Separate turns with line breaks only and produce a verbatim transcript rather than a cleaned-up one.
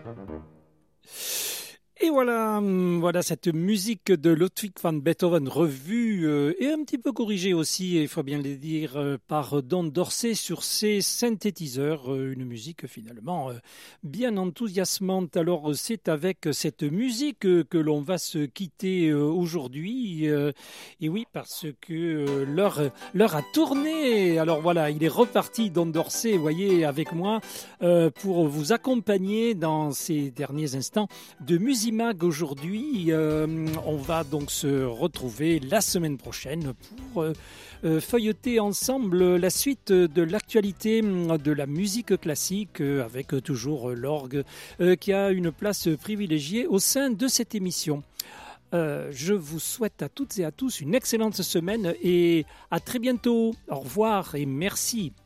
Et voilà, hum, voilà cette musique de Ludwig van Beethoven revue euh, et un petit peu corrigée aussi, il faut bien le dire, euh, par Don Dorsey sur ses synthétiseurs. Euh, une musique finalement euh, bien enthousiasmante. Alors euh, c'est avec cette musique euh, que l'on va se quitter euh, aujourd'hui. Euh, et oui, parce que euh, l'heure, l'heure a tourné. Alors voilà, il est reparti, Don Dorsey, vous voyez, avec moi, euh, pour vous accompagner dans ces derniers instants de Musique Mag aujourd'hui. Euh, on va donc se retrouver la semaine prochaine pour euh, euh, feuilleter ensemble la suite de l'actualité de la musique classique euh, avec toujours l'orgue euh, qui a une place privilégiée au sein de cette émission. Euh, je vous souhaite à toutes et à tous une excellente semaine et à très bientôt. Au revoir et merci.